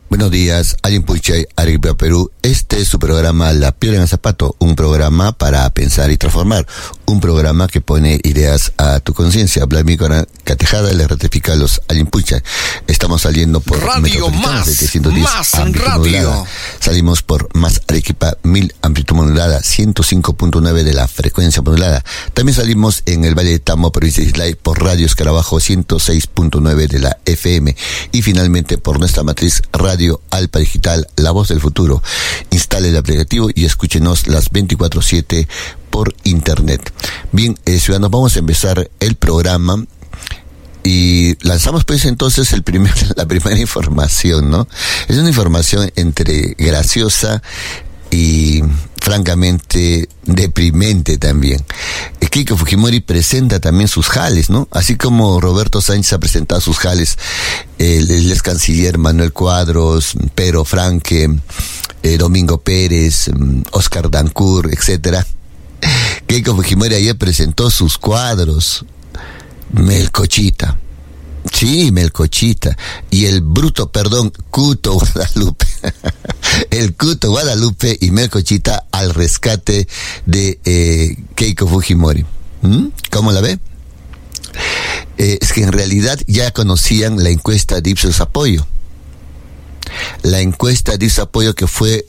Buenos días, Allimpuichay, Arequipa, Perú. Este es su programa La Piedra en el Zapato, un programa para pensar y transformar, un programa que pone ideas a tu conciencia. Blamícora Catejada le ratifica a los Allimpuichay. Estamos saliendo por Radio Más, 710, Más Radio. Modulada. Salimos por Más Arequipa 1000, amplitud modulada, 105.9 de la frecuencia modulada. También salimos en el Valle de Tamo, provincia de Islay, por Radio Escarabajo 106.9 de la FM. Y finalmente por nuestra matriz Radio Alpa Digital, la voz del futuro. Instale el aplicativo y escúchenos las 24/7 por internet. Bien, ciudadanos, vamos a empezar el programa y lanzamos pues entonces la primera información, ¿no? Es una información entre graciosa y francamente deprimente también. Keiko Fujimori presenta también sus jales, ¿no? Así como Roberto Sánchez ha presentado sus jales, el ex canciller Manuel Cuadros, Pedro Franque, Domingo Pérez, Oscar Dancourt, etcétera. Keiko Fujimori ayer presentó sus cuadros. Melcochita. Sí, Melcochita. Y el Cuto Guadalupe. El Cuto Guadalupe y Melcochita al rescate de Keiko Fujimori. ¿Cómo la ve? Es que en realidad ya conocían la encuesta de Ipsos Apoyo. La encuesta de Ipsos Apoyo que fue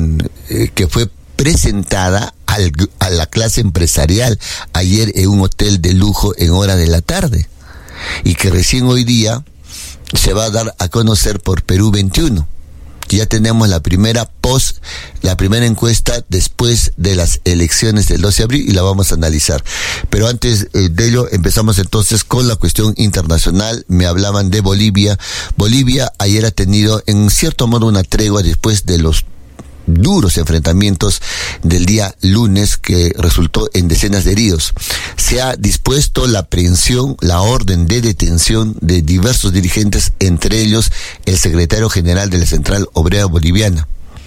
presentada a la clase empresarial ayer en un hotel de lujo en hora de la tarde. Y que recién hoy día se va a dar a conocer por Perú 21. Ya tenemos la primera encuesta después de las elecciones del 12 de abril y la vamos a analizar. Pero antes de ello empezamos entonces con la cuestión internacional. Me hablaban de Bolivia. Bolivia ayer ha tenido en cierto modo una tregua después de los duros enfrentamientos del día lunes que resultó en decenas de heridos. Se ha dispuesto la aprehensión, la orden de detención de diversos dirigentes, entre ellos el secretario general de la Central Obrera Boliviana.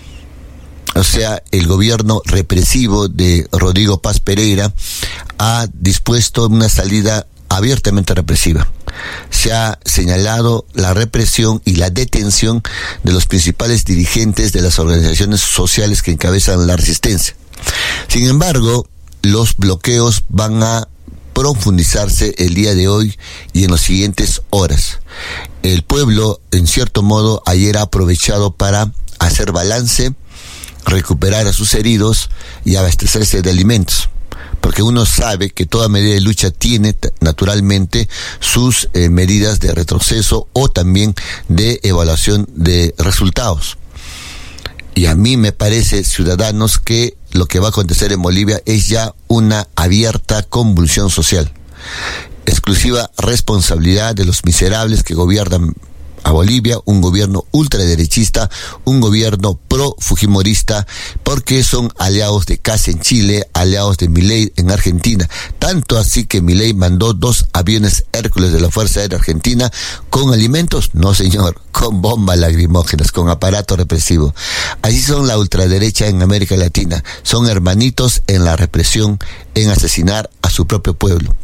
O sea, el gobierno represivo de Rodrigo Paz Pereira ha dispuesto una salida abiertamente represiva. Se ha señalado la represión y la detención de los principales dirigentes de las organizaciones sociales que encabezan la resistencia. Sin embargo, los bloqueos van a profundizarse el día de hoy y en las siguientes horas. El pueblo, en cierto modo, ayer ha aprovechado para hacer balance, recuperar a sus heridos y abastecerse de alimentos. Porque uno sabe que toda medida de lucha tiene naturalmente sus medidas de retroceso o también de evaluación de resultados. Y a mí me parece, ciudadanos, que lo que va a acontecer en Bolivia es ya una abierta convulsión social. Exclusiva responsabilidad de los miserables que gobiernan a Bolivia, un gobierno ultraderechista, un gobierno pro-fujimorista, porque son aliados de Kast en Chile, aliados de Milei en Argentina. Tanto así que Milei mandó 2 aviones Hércules de la Fuerza Aérea Argentina con alimentos, no señor, con bombas lacrimógenas, con aparato represivo. Así son la ultraderecha en América Latina, son hermanitos en la represión, en asesinar a su propio pueblo.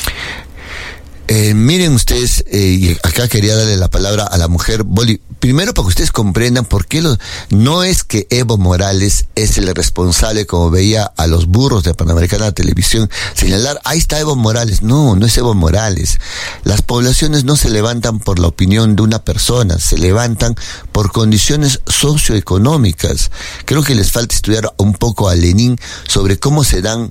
Miren ustedes, y acá quería darle la palabra a la mujer primero para que ustedes comprendan por qué no es que Evo Morales es el responsable, como veía a los burros de Panamericana Televisión señalar, ahí está Evo Morales. No es Evo Morales. Las poblaciones no se levantan por la opinión de una persona, se levantan por condiciones socioeconómicas. Creo que les falta estudiar un poco a Lenin sobre cómo se dan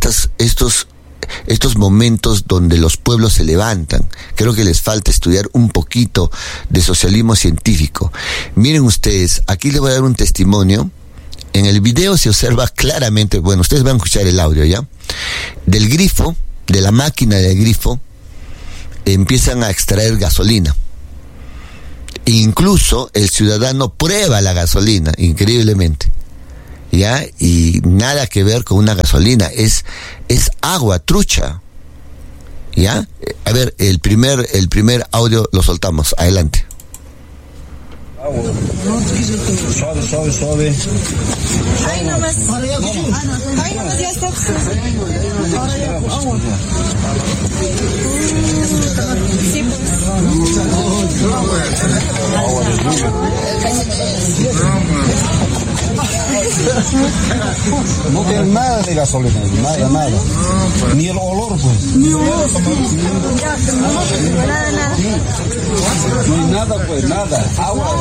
estos momentos donde los pueblos se levantan. Creo que les falta estudiar un poquito de socialismo científico. Miren ustedes, aquí les voy a dar un testimonio. En el video se observa claramente, bueno, ustedes van a escuchar el audio, ¿ya? Del grifo, de la máquina del grifo, empiezan a extraer gasolina. E incluso el ciudadano prueba la gasolina, increíblemente. ¿Ya? Y nada que ver con una gasolina, es agua, trucha. ¿Ya? A ver, el primer audio lo soltamos, adelante. Suave, suave. Ahí nomás. Ahí nomás ya está. Ahora ya, agua. Sí, pues. No tiene nada de gasolina, nada. Ni el olor, pues. Nada. No hay nada, pues, nada. Agua,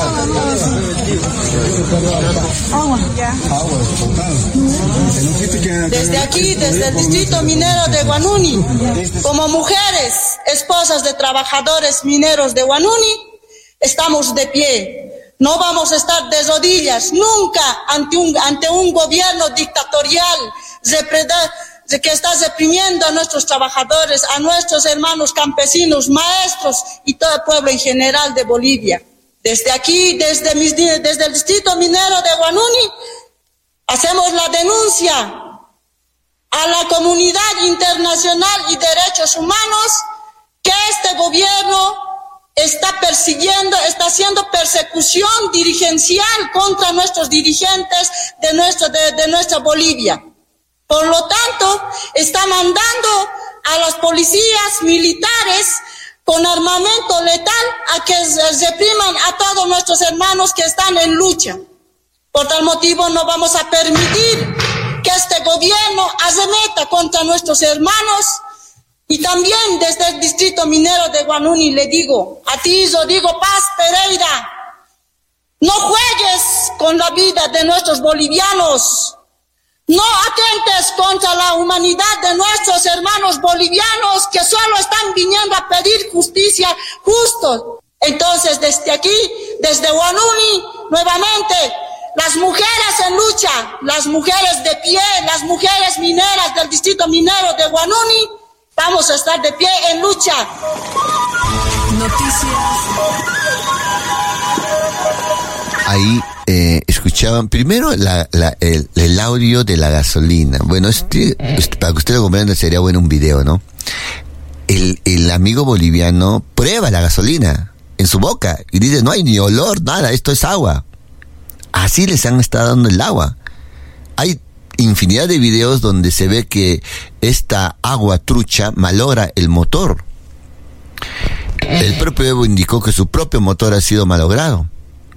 Agua. Agua. Desde aquí, desde el distrito minero de Huanuni, como mujeres, esposas de trabajadores mineros de Huanuni, estamos de pie. No vamos a estar de rodillas nunca ante un gobierno dictatorial que está reprimiendo a nuestros trabajadores, a nuestros hermanos campesinos, maestros y todo el pueblo en general de Bolivia. Desde aquí, desde el distrito minero de Huanuni, hacemos la denuncia a la comunidad internacional y derechos humanos que este gobierno está persiguiendo, está haciendo persecución dirigencial contra nuestros dirigentes de nuestra Bolivia. Por lo tanto, está mandando a las policías militares con armamento letal a que repriman a todos nuestros hermanos que están en lucha. Por tal motivo no vamos a permitir que este gobierno arremeta contra nuestros hermanos. Y también desde el distrito minero de Huanuni le digo, a ti Rodrigo Paz Pereira, no juegues con la vida de nuestros bolivianos, no atentes contra la humanidad de nuestros hermanos bolivianos que solo están viniendo a pedir justicia justo. Entonces desde aquí, desde Huanuni, nuevamente, las mujeres en lucha, las mujeres de pie, las mujeres mineras del distrito minero de Huanuni, vamos a estar de pie en lucha. Noticias. Ahí escuchaban primero el audio de la gasolina. Bueno, para que usted lo comprenda sería bueno un video, ¿no? El amigo boliviano prueba la gasolina en su boca y dice, no hay ni olor, nada, esto es agua. Así les han estado dando el agua. Hay infinidad de videos donde se ve que esta agua trucha malogra el motor. El propio Evo indicó que su propio motor ha sido malogrado.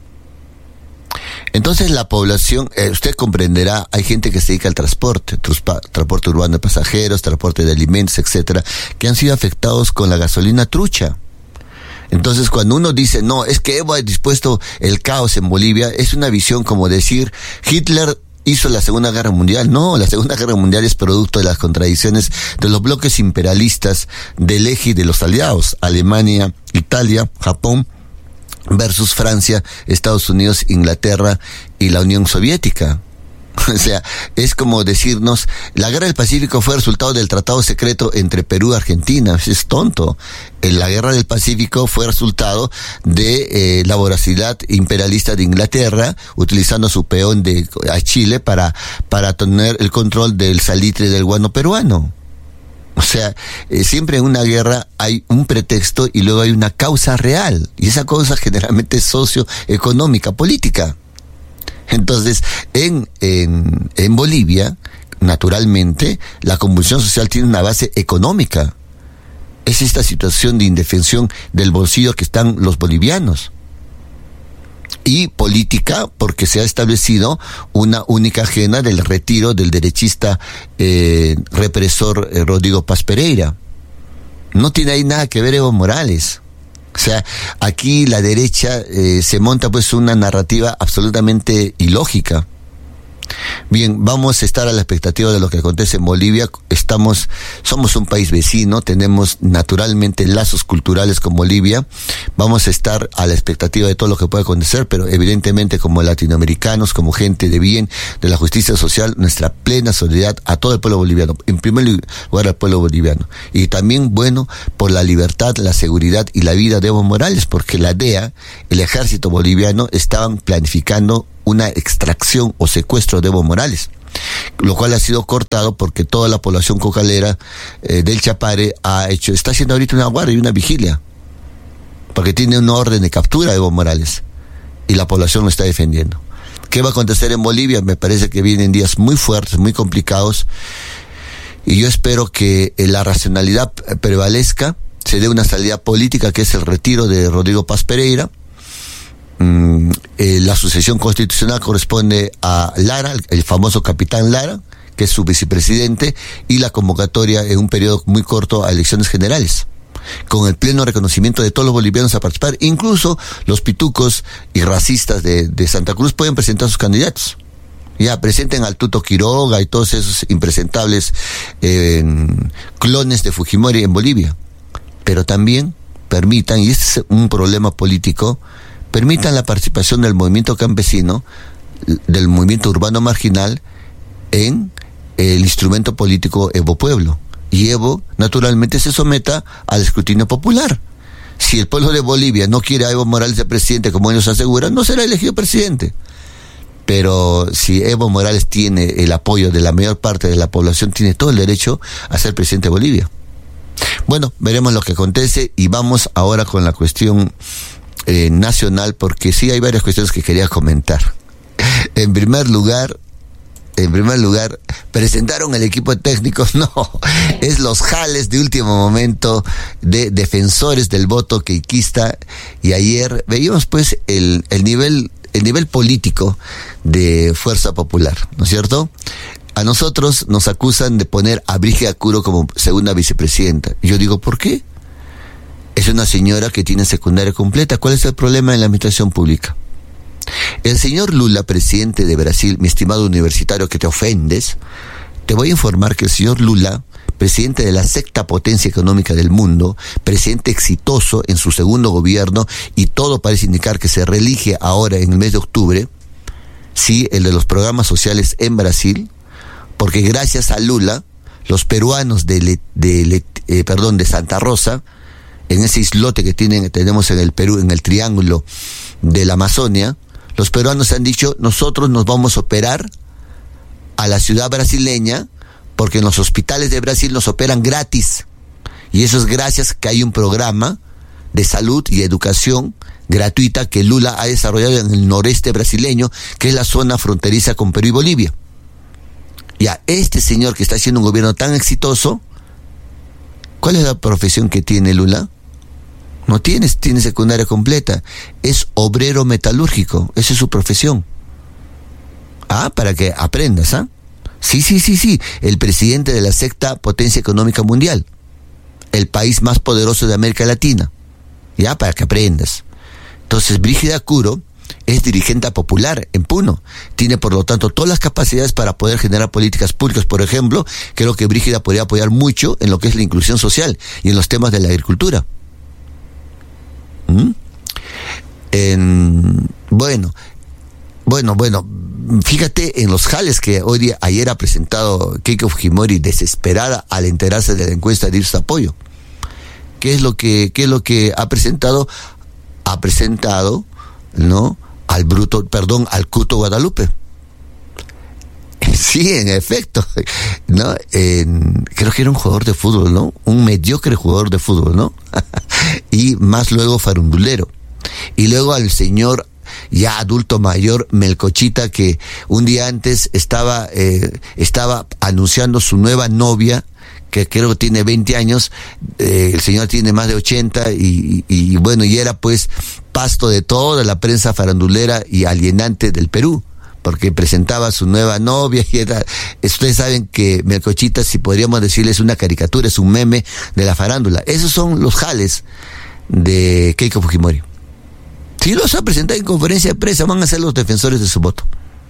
Entonces la población, usted comprenderá, hay gente que se dedica al transporte urbano de pasajeros, transporte de alimentos, etcétera, que han sido afectados con la gasolina trucha. Entonces cuando uno dice, no, es que Evo ha dispuesto el caos en Bolivia, es una visión como decir, Hitler hizo la Segunda Guerra Mundial. No, la Segunda Guerra Mundial es producto de las contradicciones de los bloques imperialistas del eje de los aliados, Alemania, Italia, Japón, versus Francia, Estados Unidos, Inglaterra y la Unión Soviética. O sea, es como decirnos, la Guerra del Pacífico fue resultado del tratado secreto entre Perú y Argentina. Es tonto. La Guerra del Pacífico fue resultado de la voracidad imperialista de Inglaterra, utilizando su peón a Chile para tener el control del salitre del guano peruano. O sea, siempre en una guerra hay un pretexto y luego hay una causa real. Y esa causa generalmente es socioeconómica, política. Entonces, en Bolivia, naturalmente, la convulsión social tiene una base económica. Es esta situación de indefensión del bolsillo que están los bolivianos. Y política, porque se ha establecido una única agenda del retiro del derechista represor Rodrigo Paz Pereira. No tiene ahí nada que ver Evo Morales. O sea, aquí la derecha se monta pues una narrativa absolutamente ilógica. Bien, vamos a estar a la expectativa de lo que acontece en Bolivia. Somos un país vecino, tenemos naturalmente lazos culturales con Bolivia. Vamos a estar a la expectativa de todo lo que pueda acontecer, pero evidentemente como latinoamericanos, como gente de bien, de la justicia social, nuestra plena solidaridad a todo el pueblo boliviano, en primer lugar al pueblo boliviano. Y también, bueno, por la libertad, la seguridad y la vida de Evo Morales, porque la DEA, el ejército boliviano, estaban planificando una extracción o secuestro de Evo Morales, lo cual ha sido cortado porque toda la población cocalera del Chapare está haciendo ahorita una guardia y una vigilia, porque tiene una orden de captura de Evo Morales. y la población lo está defendiendo. ¿Qué va a acontecer en Bolivia? Me parece que vienen días muy fuertes, muy complicados, y yo espero que la racionalidad prevalezca, se dé una salida política, que es el retiro de Rodrigo Paz Pereira. La sucesión constitucional corresponde a Lara, el famoso capitán Lara, que es su vicepresidente, y la convocatoria en un periodo muy corto a elecciones generales, con el pleno reconocimiento de todos los bolivianos a participar. Incluso los pitucos y racistas de Santa Cruz pueden presentar sus candidatos. Ya, presenten al Tuto Quiroga y todos esos impresentables clones de Fujimori en Bolivia. Pero también permitan, y este es un problema político, permitan la participación del movimiento campesino, del movimiento urbano marginal, en el instrumento político Evo Pueblo. Y Evo, naturalmente, se someta al escrutinio popular. Si el pueblo de Bolivia no quiere a Evo Morales de presidente, como ellos aseguran, no será elegido presidente. Pero si Evo Morales tiene el apoyo de la mayor parte de la población, tiene todo el derecho a ser presidente de Bolivia. Bueno, veremos lo que acontece, y vamos ahora con la cuestión nacional, porque sí hay varias cuestiones que quería comentar. En primer lugar, presentaron el equipo técnico, no, es los jales de último momento de defensores del voto queiquista, y ayer veíamos pues el nivel político de Fuerza Popular, ¿no es cierto? A nosotros nos acusan de poner a Brígida Curo como segunda vicepresidenta. Yo digo, ¿por qué? Es una señora que tiene secundaria completa. ¿Cuál es el problema en la administración pública? El señor Lula, presidente de Brasil, mi estimado universitario que te ofendes, te voy a informar que el señor Lula, presidente de la sexta potencia económica del mundo, presidente exitoso en su segundo gobierno, y todo parece indicar que se reelige ahora en el mes de octubre, sí, el de los programas sociales en Brasil, porque gracias a Lula, los peruanos de Santa Rosa, en ese islote que tenemos en el Perú, en el triángulo de la Amazonia, los peruanos han dicho, nosotros nos vamos a operar a la ciudad brasileña, porque en los hospitales de Brasil nos operan gratis. Y eso es gracias que hay un programa de salud y educación gratuita que Lula ha desarrollado en el noreste brasileño, que es la zona fronteriza con Perú y Bolivia. Ya, este señor que está haciendo un gobierno tan exitoso, ¿cuál es la profesión que tiene Lula? No tiene secundaria completa, es obrero metalúrgico, esa es su profesión. Para que aprendas, Sí, el presidente de la sexta potencia económica mundial, el país más poderoso de América Latina, ya, para que aprendas. Entonces, Brígida Curo es dirigente popular en Puno, tiene por lo tanto todas las capacidades para poder generar políticas públicas. Por ejemplo, creo que Brígida podría apoyar mucho en lo que es la inclusión social y en los temas de la agricultura. Bueno, fíjate en los jales que ayer ha presentado Keiko Fujimori, desesperada al enterarse de la encuesta de Irsa Apoyo. ¿Qué es lo que ha presentado? Ha presentado, ¿no?, al Cuto Guadalupe. Sí, en efecto, ¿no? Creo que era un jugador de fútbol, ¿no? Un mediocre jugador de fútbol, ¿no? Y más luego farandulero. Y luego al señor ya adulto mayor, Melcochita, que un día antes estaba anunciando su nueva novia, que creo que tiene 20 años, el señor tiene más de 80, y bueno, y era pues pasto de toda la prensa farandulera y alienante del Perú, porque presentaba a su nueva novia, y ustedes saben que Melcochita, si podríamos decirle, es una caricatura, es un meme de la farándula. Esos son los jales de Keiko Fujimori. Si los ha presentado en conferencia de prensa, van a ser los defensores de su voto.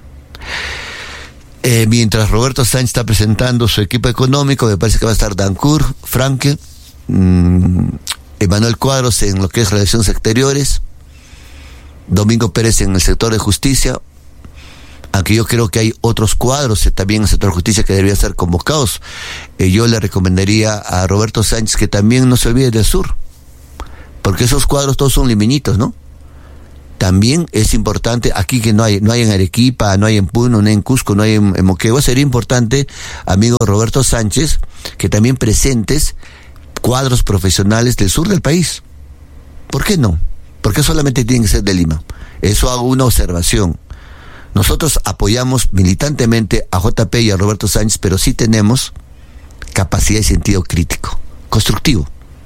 Mientras Roberto Sánchez está presentando su equipo económico, me parece que va a estar Dancur, Franke, Emanuel Cuadros en lo que es Relaciones Exteriores, Domingo Pérez en el sector de justicia, aunque yo creo que hay otros cuadros también en el sector de justicia que deberían ser convocados. Yo le recomendaría a Roberto Sánchez que también no se olvide del sur, porque esos cuadros todos son liminitos, ¿no? También es importante aquí que no hay en Arequipa, no hay en Puno, no hay en Cusco, no hay en Moquegua. Sería importante, amigo Roberto Sánchez, que también presentes cuadros profesionales del sur del país. ¿Por qué no? ¿Por qué solamente tienen que ser de Lima? Eso hago una observación. Nosotros apoyamos militantemente a JP y a Roberto Sánchez, pero sí tenemos capacidad y sentido crítico, constructivo.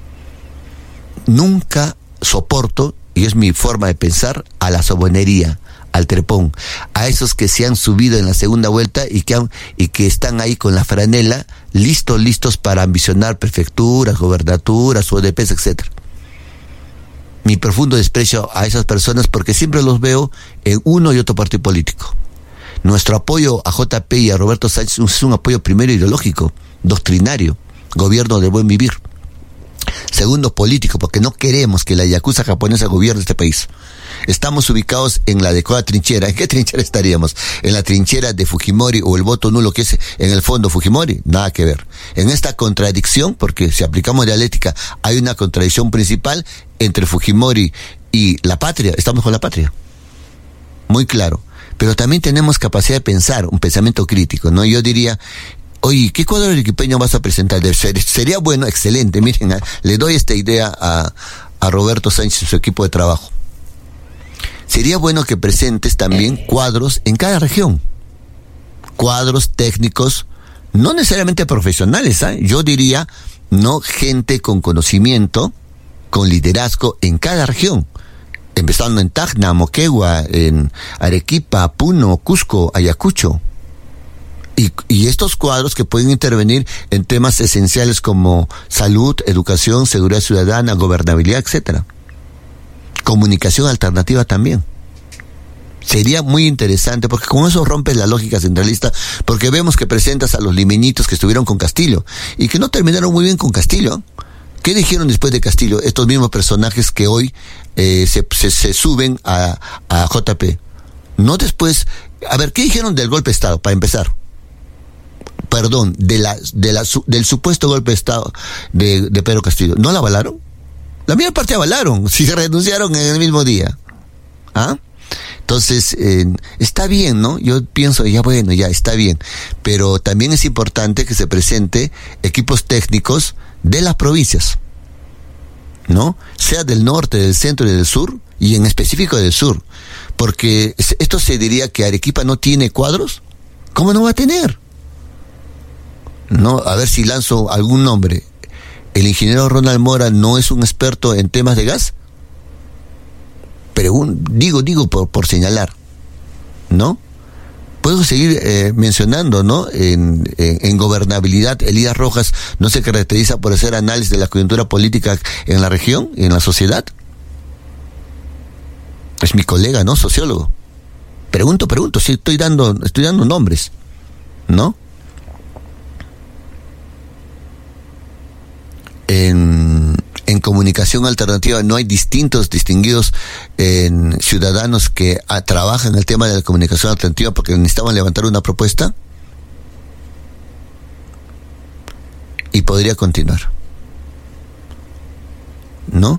Nunca soporto, y es mi forma de pensar, a la sobonería, al trepón, a esos que se han subido en la segunda vuelta y que están ahí con la franela, listos para ambicionar prefecturas, gobernaturas, UDPs, etc. Mi profundo desprecio a esas personas, porque siempre los veo en uno y otro partido político. Nuestro apoyo a JP y a Roberto Sánchez es un apoyo primero ideológico, doctrinario, gobierno del buen vivir. Segundo, político, porque no queremos que la yakuza japonesa gobierne este país. Estamos ubicados en la adecuada trinchera. ¿En qué trinchera estaríamos? ¿En la trinchera de Fujimori o el voto nulo que es en el fondo Fujimori? Nada que ver. En esta contradicción, porque si aplicamos dialéctica, hay una contradicción principal entre Fujimori y la patria. Estamos con la patria. Muy claro. Pero también tenemos capacidad de pensar, un pensamiento crítico, ¿no? Yo diría, oye, ¿qué cuadro arequipeño vas a presentar? Sería bueno, excelente, miren, le doy esta idea a Roberto Sánchez y su equipo de trabajo. Sería bueno que presentes también cuadros en cada región. Cuadros técnicos, no necesariamente profesionales, ¿eh? Yo diría, no, gente con conocimiento, con liderazgo en cada región. Empezando en Tacna, Moquegua, en Arequipa, Puno, Cusco, Ayacucho. Y estos cuadros que pueden intervenir en temas esenciales como salud, educación, seguridad ciudadana, gobernabilidad, etcétera. Comunicación alternativa también. Sería muy interesante, porque con eso rompes la lógica centralista, porque vemos que presentas a los limeñitos que estuvieron con Castillo y que no terminaron muy bien con Castillo. ¿Qué dijeron después de Castillo estos mismos personajes que hoy se suben a JP? No después. A ver, ¿qué dijeron del golpe de Estado, para empezar? Perdón, del supuesto golpe de Estado de Pedro Castillo. ¿No la avalaron? La mayor parte avalaron, si renunciaron en el mismo día. ¿Ah? Entonces, está bien, ¿no? Yo pienso, ya está bien. Pero también es importante que se presente equipos técnicos de las provincias, ¿no? Sea del norte, del centro y del sur, y en específico del sur. Porque esto se diría que Arequipa no tiene cuadros. ¿Cómo no va a tener? No, a ver si lanzo algún nombre. ¿El ingeniero Ronald Mora no es un experto en temas de gas? Pero digo por señalar, ¿no? Puedo seguir mencionando, ¿no? En gobernabilidad, Elías Rojas no se caracteriza por hacer análisis de la coyuntura política en la región y en la sociedad. Es mi colega, ¿no? Sociólogo. Pregunto, sí, estoy dando nombres, ¿no? En comunicación alternativa no hay distinguidos ciudadanos que trabajan en el tema de la comunicación alternativa porque necesitaban levantar una propuesta. Y podría continuar, ¿no?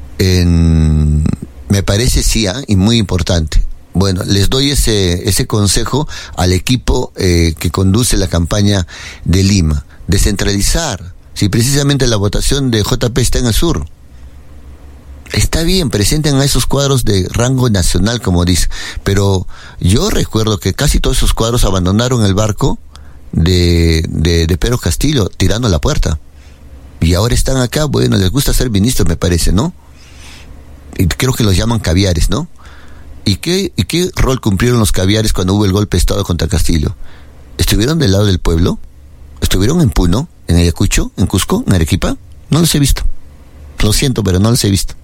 Me parece sí, y muy importante. Bueno, les doy ese consejo al equipo que conduce la campaña de Lima. Descentralizar. Si precisamente la votación de JP está en el sur, está bien, presenten a esos cuadros de rango nacional, como dice, pero yo recuerdo que casi todos esos cuadros abandonaron el barco de Pedro Castillo, tirando la puerta, y ahora están acá. Bueno, les gusta ser ministros, me parece, ¿no? Y creo que los llaman caviares, ¿no? ¿Y qué rol cumplieron los caviares cuando hubo el golpe de Estado contra Castillo? ¿Estuvieron del lado del pueblo? ¿Estuvieron en Puno? ¿En Ayacucho? ¿En Cusco? ¿En Arequipa? No los he visto. Lo siento, pero no los he visto.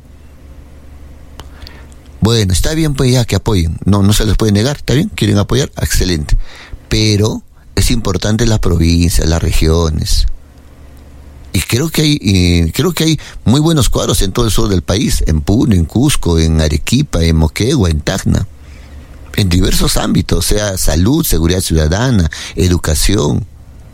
Bueno, está bien pues ya que apoyen. No se les puede negar, está bien, quieren apoyar, excelente. Pero es importante las provincias, las regiones. Y creo que hay muy buenos cuadros en todo el sur del país, en Puno, en Cusco, en Arequipa, en Moquegua, en Tacna, en diversos ámbitos, sea salud, seguridad ciudadana, educación,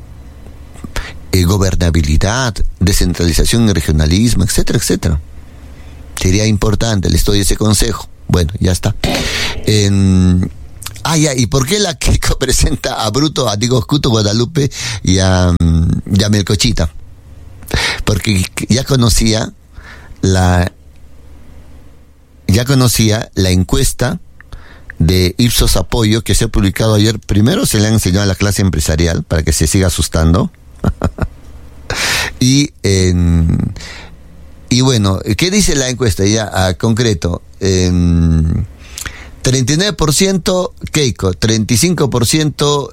gobernabilidad, descentralización y regionalismo, etcétera, etcétera. Sería importante, les doy ese consejo. Bueno, ya está. ¿Y por qué la Keiko presenta a Bruto, a Cuto Guadalupe y a Melcochita? Porque ya conocía la encuesta de Ipsos Apoyo que se ha publicado ayer. Primero se le han enseñado a la clase empresarial para que se siga asustando. Y bueno, ¿qué dice la encuesta ya concreto? 39% Keiko, 35%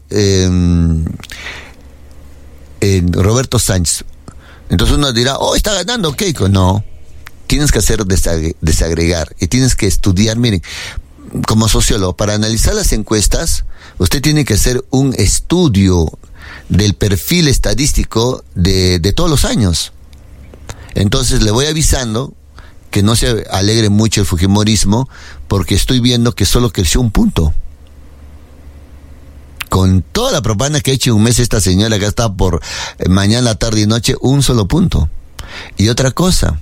Roberto Sánchez. Entonces uno dirá, está ganando Keiko. No, tienes que hacer desagregar y tienes que estudiar. Miren, como sociólogo, para analizar las encuestas, usted tiene que hacer un estudio del perfil estadístico de todos los años. Entonces le voy avisando que no se alegre mucho el fujimorismo, porque estoy viendo que solo creció un punto. Con toda la propaganda que ha hecho en un mes esta señora que está por mañana, tarde y noche, un solo punto. Y otra cosa,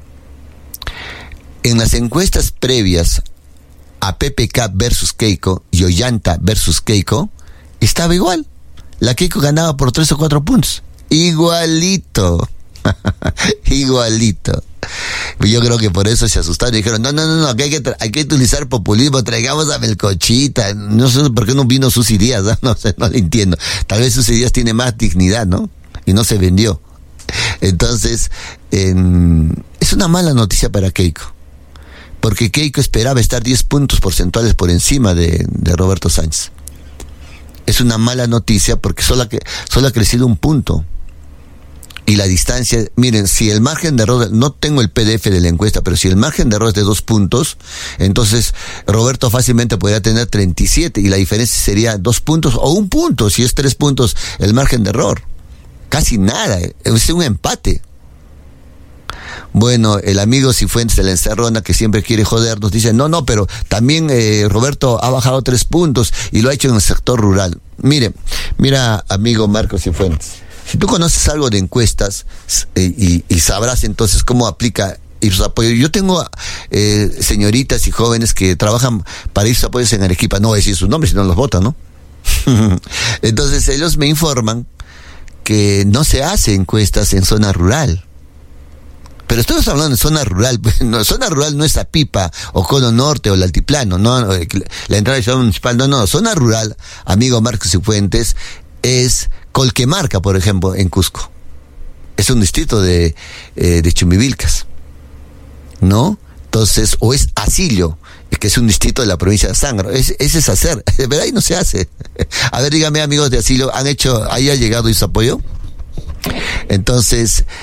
en las encuestas previas a PPK versus Keiko y Ollanta versus Keiko, estaba igual. La Keiko ganaba por 3 o 4 puntos. Igualito. Igualito. Yo creo que por eso se asustaron y dijeron, no, que hay que utilizar populismo, traigamos a Melcochita. No sé por qué no vino Susy Díaz, ¿no? No sé, no le entiendo. Tal vez Susy Díaz tiene más dignidad, ¿no? Y no se vendió. Entonces, es una mala noticia para Keiko, porque Keiko esperaba estar 10 puntos porcentuales por encima de Roberto Sánchez. Es una mala noticia porque solo ha crecido un punto. Y la distancia, miren, si el margen de error, no tengo el PDF de la encuesta, pero si el margen de error es de 2 puntos, entonces Roberto fácilmente podría tener 37 y la diferencia sería 2 puntos o 1 punto, si es 3 puntos el margen de error. Casi nada, es un empate. Bueno, el amigo Cifuentes de la Encerrona, que siempre quiere joder, nos dice, no, pero también Roberto ha bajado 3 puntos y lo ha hecho en el sector rural. Mira, amigo Marcos Cifuentes, si tú conoces algo de encuestas y sabrás entonces cómo aplica Ipsos Apoyo. Yo tengo señoritas y jóvenes que trabajan para Ipsos Apoyos en Arequipa, no voy a decir sus nombres si no los votan, ¿no? Entonces ellos me informan que no se hace encuestas en zona rural. Pero estamos hablando de zona rural. Zona rural no es Apipa o Cono Norte o el Altiplano, no, la entrada de ciudad municipal, no, zona rural, amigo Marcos Cifuentes, es Colquemarca, por ejemplo, en Cusco. Es un distrito de Chumbivilcas, ¿no? Entonces, o es Asillo, que es un distrito de la provincia de Sangro. Ese es hacer, pero ahí no se hace. A ver, dígame, amigos de Asillo, ¿ahí ha llegado Ipsos Apoyo? Entonces,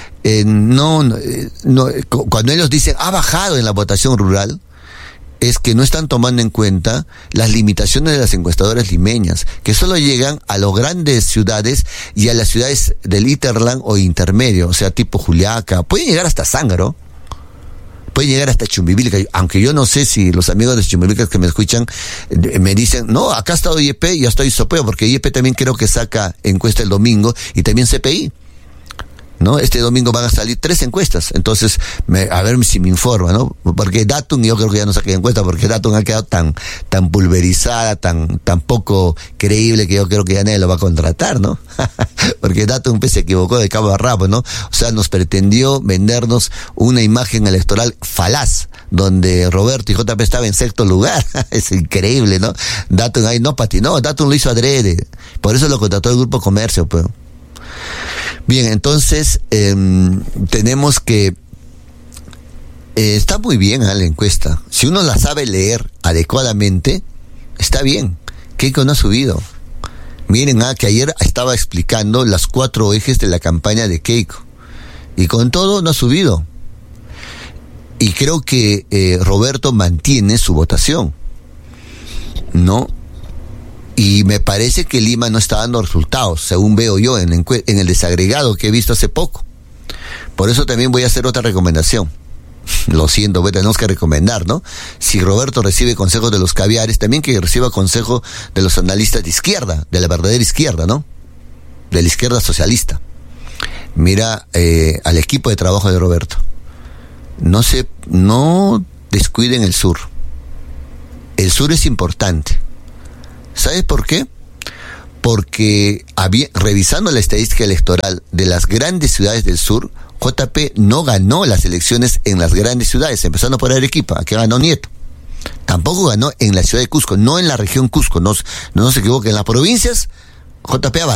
cuando ellos dicen ha bajado en la votación rural, es que no están tomando en cuenta las limitaciones de las encuestadoras limeñas, que solo llegan a las grandes ciudades y a las ciudades del hinterland o intermedio, o sea, tipo Juliaca. Pueden llegar hasta Sangro, pueden llegar hasta Chumbivilca, aunque yo no sé si los amigos de Chumbivilca que me escuchan me dicen, no, acá ha estado IEP y ya estoy Sopeo, porque IEP también creo que saca encuesta el domingo y también CPI. ¿No? Este domingo van a salir 3 encuestas, entonces a ver si me informa, ¿no? Porque Datum yo creo que ya no saqué encuesta, porque Datum ha quedado tan pulverizada, tan poco creíble, que yo creo que ya nadie lo va a contratar, ¿no? Porque Datum se equivocó de cabo a rabo, ¿no? O sea, nos pretendió vendernos una imagen electoral falaz, donde Roberto y JP estaban en 6º lugar. Es increíble, ¿no? Datum ahí no patinó, Datum lo hizo adrede, por eso lo contrató el Grupo Comercio, pues. Bien, entonces tenemos que está muy bien la encuesta. Si uno la sabe leer adecuadamente, está bien. Keiko no ha subido. Miren, que ayer estaba explicando las 4 ejes de la campaña de Keiko. Y con todo no ha subido. Y creo que Roberto mantiene su votación, ¿no? Y me parece que Lima no está dando resultados, según veo yo en el desagregado que he visto hace poco. Por eso también voy a hacer otra recomendación. Lo siento, tenemos que recomendar, ¿no? Si Roberto recibe consejos de los caviares, también que reciba consejo de los analistas de izquierda, de la verdadera izquierda, ¿no? De la izquierda socialista. Mira al equipo de trabajo de Roberto. No descuiden el sur. El sur es importante. ¿Sabes por qué? Porque revisando la estadística electoral de las grandes ciudades del sur, JP no ganó las elecciones en las grandes ciudades, empezando por Arequipa, que ganó Nieto. Tampoco ganó en la ciudad de Cusco, no en la región Cusco. No se equivoque, en las provincias, JP Abarca.